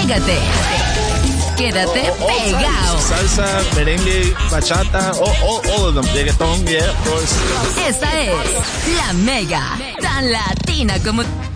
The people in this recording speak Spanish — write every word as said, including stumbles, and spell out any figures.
Pégate. Quédate all, all pegado. Salsa, merengue, bachata, all, all, all of them. Reggaeton, yeah, of course. Esta es la Mega, tan latina como